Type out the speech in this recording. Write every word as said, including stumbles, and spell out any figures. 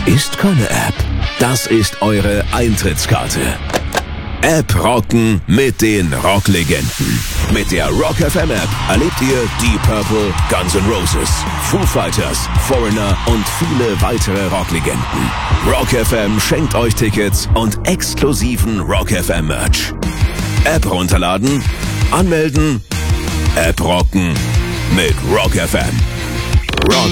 ist keine App. Das ist eure Eintrittskarte. App rocken mit den Rocklegenden. Mit der Rock F M App erlebt ihr Deep Purple, Guns N' Roses, Foo Fighters, Foreigner und viele weitere Rocklegenden. Rock F M schenkt euch Tickets und exklusiven Rock F M Merch. App runterladen, anmelden, App rocken mit Rock F M. Rock